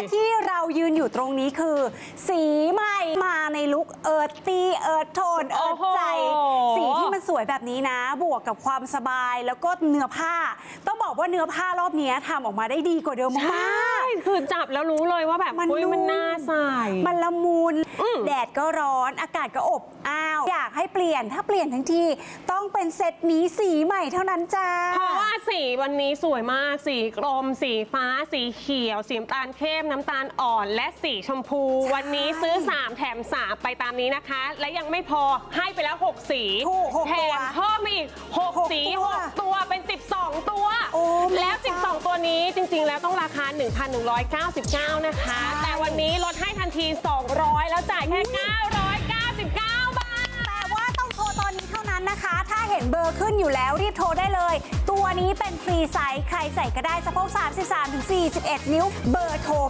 ที่เรายืนอยู่ตรงนี้คือสีใหม่มาในลุคเอิร์ธตี้เอิร์ธโทนเอิร์ธใจสีที่มันสวยแบบนี้นะบวกกับความสบายแล้วก็เนื้อผ้าต้องบอกว่าเนื้อผ้ารอบนี้ทำออกมาได้ดีกว่าเดิมมากคือจับแล้วรู้เลยว่าแบบมันน่าใส่มันละมุนแดดก็ร้อนอากาศก็อบอ้าวอยากให้เปลี่ยนถ้าเปลี่ยนทั้งทีต้องเป็นเซตนี้สีใหม่เท่านั้นจ้าเพราะว่าสีวันนี้สวยมากสีกรมสีฟ้าสีเขียวสีน้ำตาลเข้มน้ำตาลอ่อนและสีชมพูวันนี้ซื้อ3แถม3ไปตามนี้นะคะและยังไม่พอให้ไปแล้ว6สีแถมเพิ่มอีก6สี6ตัวเป็น12ตัวแล้ว12ตัวนี้จริงๆแล้วต้องราคา 1,199 นะคะแต่วันนี้ลดให้ทันที200แล้วจ่ายแค่999 บาทแต่ว่าต้องโทรตอนนี้เท่านั้นนะคะถ้าเห็นเบอร์ขึ้นอยู่แล้วรีบโทรได้เลยตัวนี้เป็นฟรีไซส์ใครใส่ก็ได้สะโพก 33-41 นิ้วเบอร์โทร